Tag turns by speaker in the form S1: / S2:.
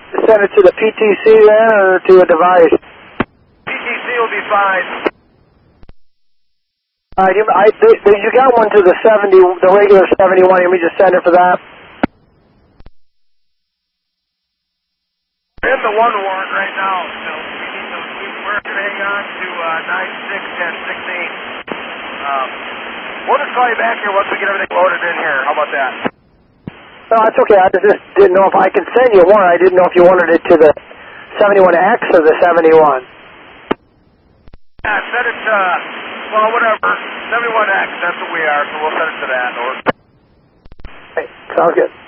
S1: Send it to the PTC then, or to a device?
S2: PTC will be fine.
S1: You got one to the 70, the regular 71. Let me just send it for that.
S2: We're in the one warrant right now, so we're going to hang on to 96 and 16. We'll just call you back here once we get everything loaded in here. How about that?
S1: No, it's okay. I just didn't know if I could send you one. I didn't know if you wanted it to the 71X or the 71.
S2: Yeah, send it to, well, whatever. 71X, that's what we are, so we'll send it to that.
S1: Hey, sounds good.